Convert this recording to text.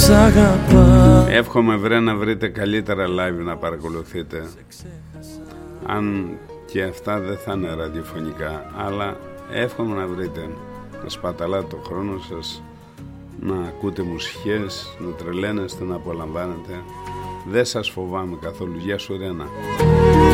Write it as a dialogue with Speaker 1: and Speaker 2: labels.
Speaker 1: Εύχομαι βρε να βρείτε καλύτερα live να παρακολουθείτε. Αν και αυτά δεν θα είναι ραδιοφωνικά, αλλά εύχομαι να βρείτε, να σπαταλάτε το χρόνο σας, να ακούτε μουσικές, να τρελαίνεστε, να απολαμβάνετε. Δεν σας φοβάμαι καθόλου. Γεια σου Ρένα.